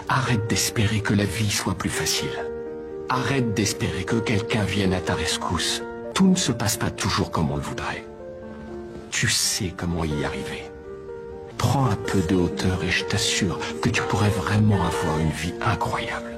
Arrête d'espérer que la vie soit plus facile. Arrête d'espérer que quelqu'un vienne à ta rescousse. Tout ne se passe pas toujours comme on le voudrait. Tu sais comment y arriver. Prends un peu de hauteur et je t'assure que tu pourrais vraiment avoir une vie incroyable.